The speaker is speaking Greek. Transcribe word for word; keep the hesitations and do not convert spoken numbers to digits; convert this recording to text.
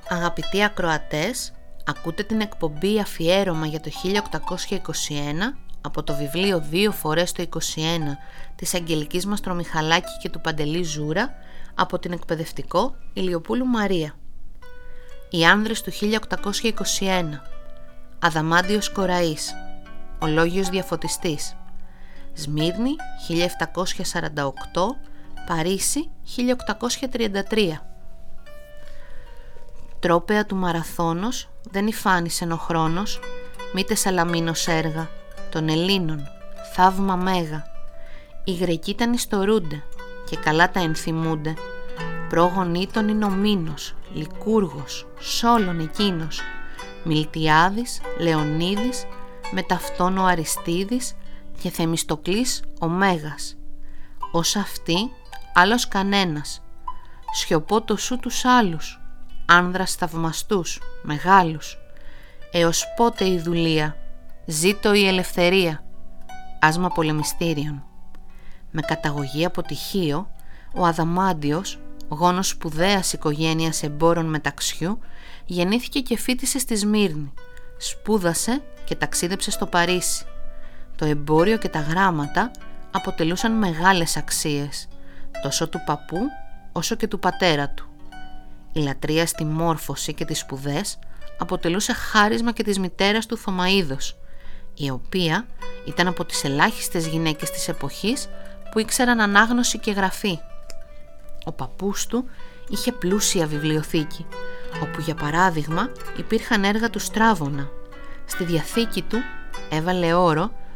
Αγαπητοί ακροατές, ακούτε την εκπομπή αφιέρωμα για το χίλια οκτακόσια είκοσι ένα από το βιβλίο «Δύο φορές το είκοσι ένα» της Αγγελικής Μαστρομιχαλάκη και του Παντελή Ζούρα από την εκπαιδευτικό Ηλιοπούλου Μαρία. Οι άνδρες του χίλια οκτακόσια είκοσι ένα. Αδαμάντιος Κοραής. Ο Λόγιος Διαφωτιστής. Σμύρνη χίλια επτακόσια σαράντα οκτώ, Παρίσι χίλια οκτακόσια τριάντα τρία. Τρόπεα του μαραθώνος δεν υφάνισεν ο χρόνος, μήτε σαλαμίνος έργα των Ελλήνων, θαύμα μέγα. Οι Γρεκοί τα νηστορούνται και καλά τα ενθυμούνται. Πρόγονή των είναι ο Μήνος, Λικούργος, Σόλων εκείνος, Μιλτιάδης, Λεωνίδης, με ταυτόν ο Αριστίδης και Θεμιστοκλής ο Μέγας. Ως αυτοί άλλος κανένας, σιωπώ το σου τους άλλους, άνδρας θαυμαστούς, μεγάλους. Έως πότε η δουλεία, ζήτω η ελευθερία. Άσμα πολεμιστήριων. Με καταγωγή από Τυχείο, ο Αδαμάντιος, γόνος σπουδαίας οικογένειας εμπόρων μεταξιού, γεννήθηκε και φοίτησε στη Σμύρνη. Σπούδασε και ταξίδεψε στο Παρίσι. Το εμπόριο και τα γράμματα αποτελούσαν μεγάλες αξίες, τόσο του παππού όσο και του πατέρα του. Η λατρεία στη μόρφωση και τις σπουδές αποτελούσε χάρισμα και της μητέρας του Θωμαΐδος, η οποία ήταν από τις ελάχιστες γυναίκες της εποχής που ήξεραν ανάγνωση και γραφή. Ο παππούς του είχε πλούσια βιβλιοθήκη, όπου για παράδειγμα υπήρχαν έργα του Στράβωνα. Στη διαθήκη του έβαλε όρο